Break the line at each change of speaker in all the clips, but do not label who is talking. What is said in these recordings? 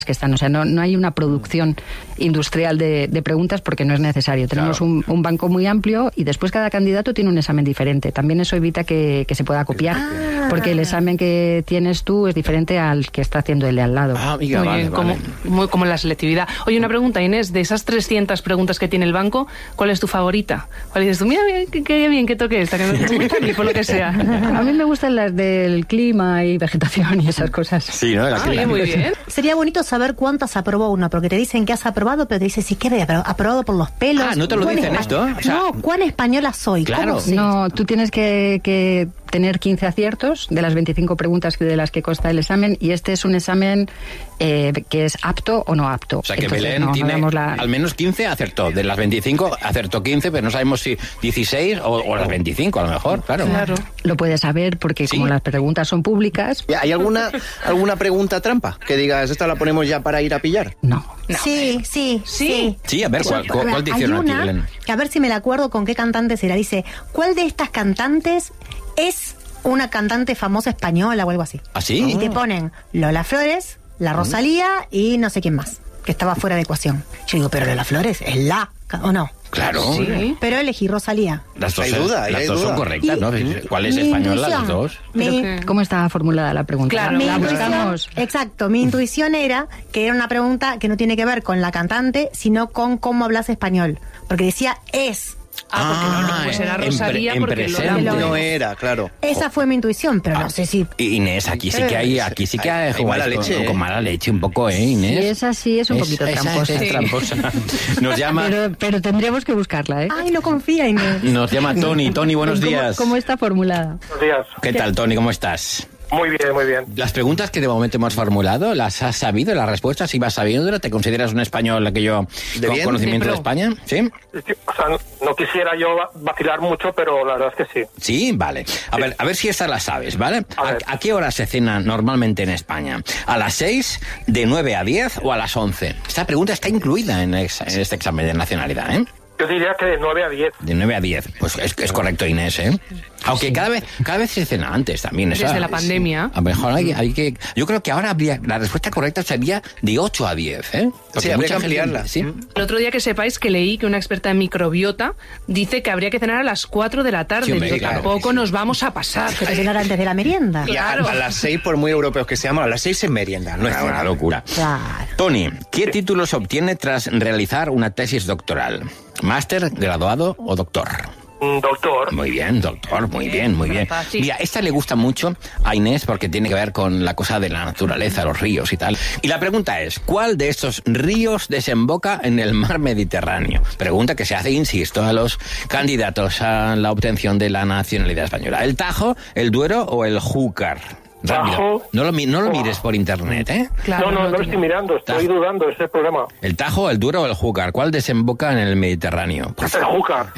que están, o sea, no hay una producción industrial de preguntas porque no es necesario. Tenemos un banco muy amplio y después cada candidato tiene un examen diferente. También eso evita que se pueda copiar, porque el examen que tienes tú es diferente al que está haciendo el de al lado.
Amiga, vale. Como la selectividad. Oye, una pregunta, Inés, de esas 300 preguntas que tiene el banco, ¿cuál es tu favorita? ¿Cuál dices tú? Mira, qué bien que toque esta, que me gusta a mí, por lo que sea.
A mí me gustan las del clima y vegetación y esas cosas.
Sí, ¿no?
Muy bien.
Sería bonito saber cuántas aprobó uno, porque te dicen que has aprobado, pero te dicen si quieres aprobado por los pelos.
¿no te lo dicen esto?
O sea, no, ¿cuán española soy?
Claro.
No, tú tienes que tener 15 aciertos de las 25 preguntas de las que consta el examen, y este es un examen que es apto o no apto.
O sea, que Belén tiene al menos 15 acertó. De las 25 acertó 15, pero no sabemos si 16 o las 25 a lo mejor, claro.
Lo puedes saber porque como las preguntas son públicas...
¿Hay alguna pregunta trampa? Que digas, esta la ponemos ya para ir a pillar.
No.
Sí.
Sí, a ver, ¿cuál te hicieron aquí, Belén?
A ver si me la acuerdo con qué cantante será. Dice, ¿cuál de estas cantantes es una cantante famosa española o algo así?
¿Ah, sí?
Y te ponen Lola Flores, la Rosalía y no sé quién más, que estaba fuera de ecuación. Yo digo, pero Lola Flores es ¿o no?
Claro.
Sí. Pero elegí Rosalía.
Las dos,
hay duda.
Son correctas, ¿no? ¿Cuál es española? Las dos.
¿Cómo está formulada la pregunta?
Claro,
la buscamos.
Exacto, mi intuición era que era una pregunta que no tiene que ver con la cantante, sino con cómo hablas español. Porque decía es.
Porque pues era Rosalía,
en
porque
presente.
No era, claro.
Esa fue mi intuición, pero no sé si...
Inés, aquí sí que hay
mala leche.
Con mala leche un poco, Inés.
Sí, esa sí es un poquito tramposa.
Esa es tramposa. Nos llama...
Pero tendríamos que buscarla, ¿eh?
Ay, no confía, Inés.
Nos llama Tony. Tony, buenos días.
¿Cómo está formulada?
Buenos días.
¿Qué tal, Tony? ¿Cómo estás?
Muy bien, muy bien.
Las preguntas que de momento hemos formulado, ¿las has sabido? ¿Las respuestas? ¿Si vas sabiendo? ¿Te consideras un español con conocimiento de España? ¿Sí?
O sea, no quisiera yo vacilar mucho, pero la verdad es que sí.
Sí, vale. A ver si estas las sabes, ¿vale? ¿A qué hora se cena normalmente en España? ¿A las 6, de 9 a 10 o a las 11? Esta pregunta está incluida en este examen de nacionalidad, ¿eh?
Yo diría que de 9 a 10.
De 9 a 10. Pues es correcto, Inés, ¿eh? Aunque cada vez se cena antes también.
Desde la pandemia.
A lo mejor hay que... Yo creo que ahora la respuesta correcta sería de 8 a 10, ¿eh?
Porque sí, habría que ampliarla.
¿Sí?
El otro día que sepáis que leí que una experta en microbiota dice que habría que cenar a las 4 de la tarde.
Sí, hombre,
tampoco nos vamos a pasar.
Pero cenar antes de la merienda.
Claro. A las 6, por muy europeos que seamos, a las 6 en merienda. No es
una locura.
Claro.
Tony, ¿qué título se obtiene tras realizar una tesis doctoral? ¿Máster, graduado o doctor?
Doctor.
Muy bien, doctor, muy bien. Mira, esta le gusta mucho a Inés porque tiene que ver con la cosa de la naturaleza, los ríos y tal. Y la pregunta es, ¿cuál de estos ríos desemboca en el mar Mediterráneo? Pregunta que se hace, insisto, a los candidatos a la obtención de la nacionalidad española. ¿El Tajo, el Duero o el Júcar? Rápido. No lo mires por internet, ¿eh?
Claro,
no lo estoy mirando, estoy dudando, ese es el problema.
¿El Tajo, el Duero o el Júcar? ¿Cuál desemboca en el Mediterráneo?
El Júcar.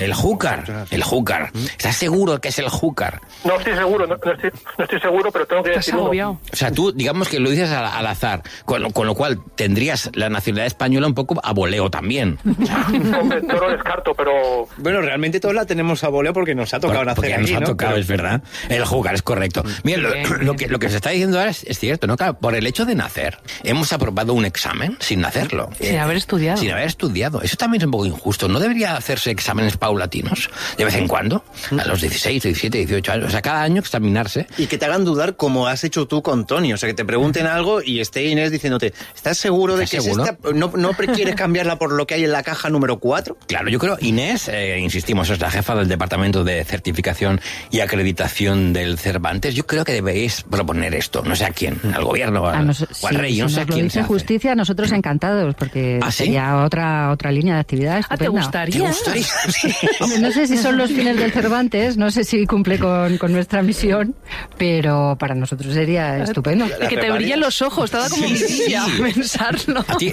El Júcar. ¿Estás seguro que es el Júcar?
No estoy seguro, no estoy seguro, pero tengo que decirlo.
O sea, tú, digamos que lo dices al azar, con lo cual tendrías la nacionalidad española un poco a voleo también.
Hombre, no lo descarto, pero...
Bueno, realmente todos la tenemos a voleo porque nos ha tocado nacer
porque
aquí,
nos ha tocado,
pero...
es verdad. El Júcar, es correcto. Mira, lo que se está diciendo ahora es cierto, ¿no? Claro, por el hecho de nacer, hemos aprobado un examen sin nacerlo.
Sin haber estudiado.
Sin haber estudiado. Eso también es un poco injusto. ¿No debería hacerse exámenes paulatinos de vez en cuando? A los 16, 17, 18 años. O sea, cada año examinarse.
Y que te hagan dudar como has hecho tú con Tony. O sea, que te pregunten algo y esté Inés diciéndote, ¿estás seguro de que
seguro?
Es esta? ¿No quieres cambiarla por lo que hay en la caja número 4?
Claro, yo creo, Inés, insistimos, es la jefa del Departamento de Certificación y Acreditación del Cervantes. Yo creo que debéis proponer esto. No sé a quién, al gobierno o al rey, no sé a quién se hace.
Justicia, nosotros encantados, porque sería otra línea de actividad estupenda.
¿Te gustaría?
¿Te gustaría?
Hombre, no sé si son los fines del Cervantes, no sé si cumple con nuestra misión, pero para nosotros sería estupendo.
Que te brillen los ojos, te ha dado como vidilla pensarlo.
A ti,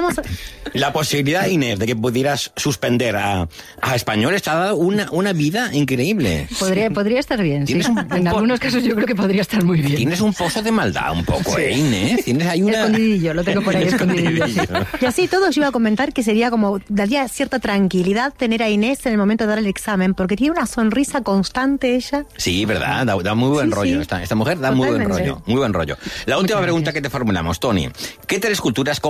la posibilidad, Inés, de que pudieras suspender a españoles te ha dado una vida increíble.
Podría estar bien, sí. En algunos casos yo creo que podría estar muy bien.
tienes un pozo de maldad un poco, Inés. Tienes ahí una...
Escondidillo, lo tengo por ahí escondidillo.
Y así todo yo iba a comentar que sería como, daría cierta tranquilidad tener a Inés en el momento de dar el examen, porque tiene una sonrisa constante ella.
Sí, verdad, da muy buen rollo. Esta mujer da muy buen rollo. La última pregunta que te formulamos, Tony. ¿Qué tres culturas